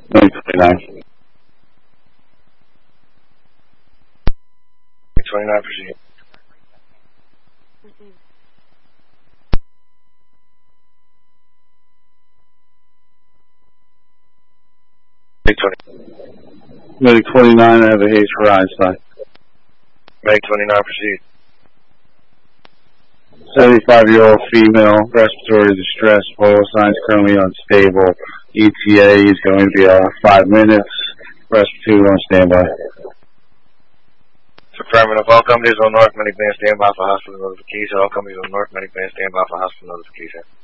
May 29. May 29, proceed. May 20. May 29, I have a haze for Einstein. May 29, proceed. 75-year-old female, respiratory distress, vital signs currently unstable. ETA is going to be 5 minutes. Respiratory on standby. Affirmative. All companies on North Medic Band standby for hospital notification. All companies on North Medic Band standby for hospital notification.